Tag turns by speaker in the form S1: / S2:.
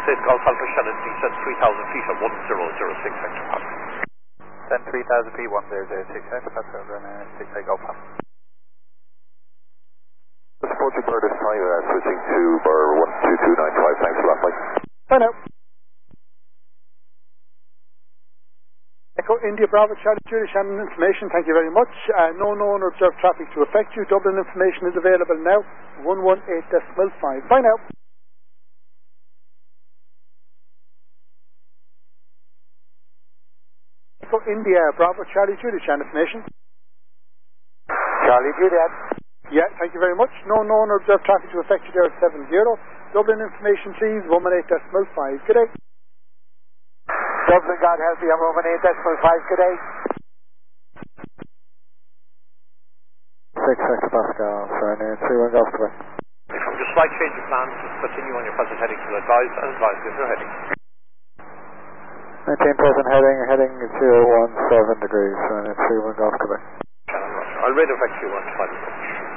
S1: 6 Golf Alpha Shannon, descend 3,000 feet at 1006 Hector Papa.
S2: Then 3,000 feet, 1006 Hector Papa, then 6 Golf Alpha.
S3: Approaching bar this time, switching to bar 12295, thanks a lot, Mike.
S4: Bye now. Echo India Bravo Charlie Julie Shannon information, thank you very much. No known or observed traffic to affect you. Dublin information is available now, 118.5. Bye now. Echo India Bravo Charlie Julie Shannon information.
S2: Charlie Juliet.
S4: Yeah, thank you very much. No known or observed traffic to affect you there at 70. Dublin information please, 118.5. Good day.
S2: Dublin, God help you, I'm 118.5, good day. 6 Hector Pascal, sorry, 31 Golf Quebec.
S1: From your slight change of plans, continue on your present heading to advise and advise if you're heading.
S2: Maintain present heading 017 degrees, 31 Golf Quebec.
S1: I'll radar back to you once 5 minutes.